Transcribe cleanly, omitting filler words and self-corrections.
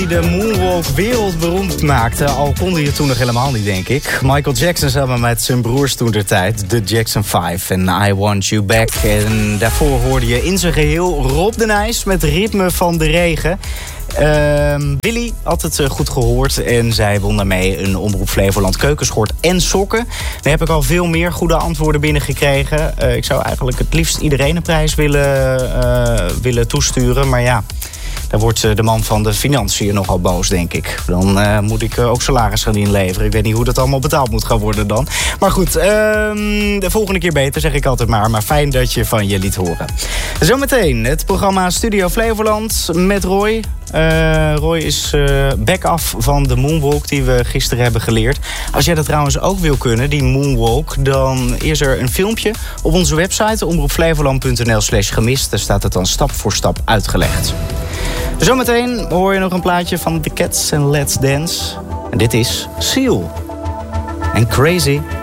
Die de moonwalk wereldberoemd maakte, al kon hij het toen nog helemaal niet, denk ik. Michael Jackson samen met zijn broers toentertijd, de Jackson 5 en I Want You Back. En daarvoor hoorde je in zijn geheel Rob de Nijs met Ritme van de Regen. Willy had het goed gehoord en zij won daarmee een Omroep Flevoland keukenschort en sokken. Daar heb ik al veel meer goede antwoorden binnengekregen. Ik zou eigenlijk het liefst iedereen een prijs willen toesturen, maar ja... Daar wordt de man van de financiën nogal boos, denk ik. Dan moet ik ook salaris gaan inleveren. Ik weet niet hoe dat allemaal betaald moet gaan worden dan. Maar goed, de volgende keer beter, zeg ik altijd maar. Maar fijn dat je van je liet horen. Zometeen het programma Studio Flevoland met Roy. Roy is back af van de moonwalk die we gisteren hebben geleerd. Als jij dat trouwens ook wil kunnen, die moonwalk... dan is er een filmpje op onze website omroepflevoland.nl/gemist. Daar staat het dan stap voor stap uitgelegd. Zometeen hoor je nog een plaatje van The Cats en Let's Dance. En dit is Seal en Crazy.